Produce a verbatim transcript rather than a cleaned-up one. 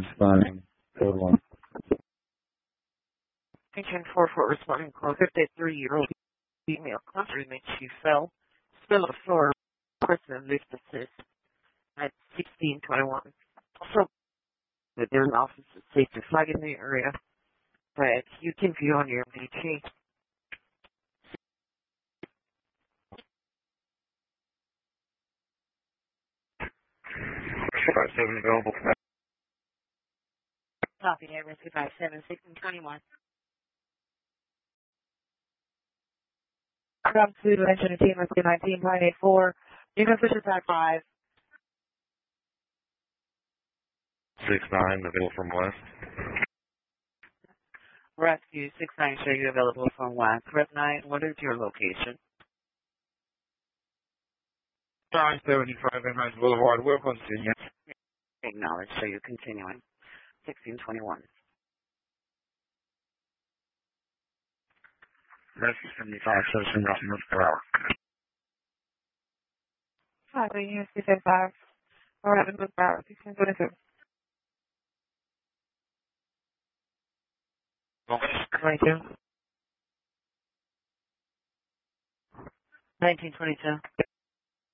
Responding. Code one. Attention four four responding call. fifty-three-year-old female country makes she fell. Spill on the floor. Person lift assist at sixteen twenty-one. Also, that there's an office of safety flag in the area that you can view on your V T. five seven available. Copy, I rescue five seven sixteen twenty-one. Come to Dimension Team Rescue nineteen point eight four. You can push it back five. six nine available from west. Rescue six nine show you available from west. Rep nine, what is your location? nine seventy-five and Hines Boulevard, Will, Virginia. Acknowledge, so you're continuing. sixteen twenty-one. Rescue seventy-five, seven North Carolina. Copy, U S C five. All right, North Carolina, sixteen twenty-two. twenty-two. nineteen twenty-two.